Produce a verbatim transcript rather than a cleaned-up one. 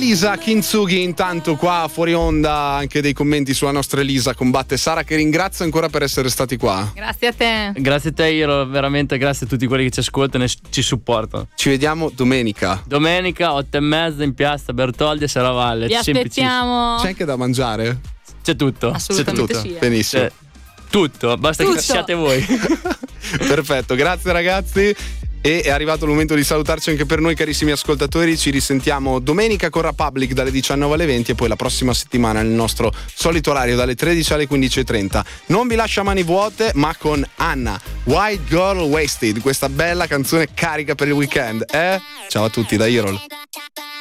Elisa Kintsugi. Intanto qua fuori onda anche dei commenti sulla nostra Elisa combatte Sara, che ringrazio ancora per essere stati qua. Grazie a te. Grazie a te, Iro, veramente grazie a tutti quelli che ci ascoltano e ci supportano. Ci vediamo domenica. Domenica otto e mezza in piazza Bertoldi a Serravalle. Vi aspettiamo. C'è anche da mangiare? C'è tutto. Assolutamente C'è tutto. sì. Benissimo. C'è tutto, basta Tutto. che siate voi. Perfetto, grazie ragazzi. E è arrivato il momento di salutarci anche per noi, carissimi ascoltatori. Ci risentiamo domenica con Republic dalle diciannove alle venti e poi la prossima settimana nel nostro solito orario dalle tredici alle quindici e trenta. Non vi lascia mani vuote, ma con Anna, White Girl Wasted, questa bella canzone carica per il weekend. Eh? Ciao a tutti da Irol.